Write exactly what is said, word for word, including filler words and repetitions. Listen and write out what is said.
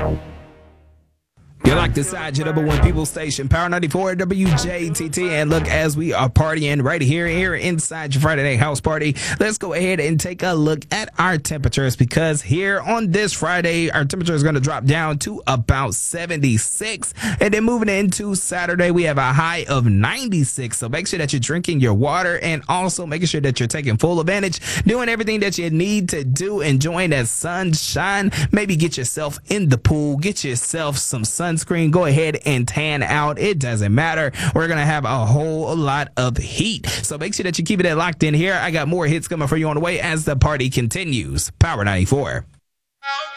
You like decide your number one people station, Power ninety-four W J T T. And look, as we are partying right here, here inside your Friday night house party, let's go ahead and take a look at our temperatures, because here on this Friday, our temperature is going to drop down to about seventy-six. And then moving into Saturday, we have a high of ninety-six. So make sure that you're drinking your water, and also making sure that you're taking full advantage, doing everything that you need to do, enjoying that sunshine. Maybe get yourself in the pool, get yourself some sun screen, go ahead and tan out. It doesn't matter. We're going to have a whole lot of heat. So make sure that you keep it locked in here. I got more hits coming for you on the way as the party continues. Power ninety-four.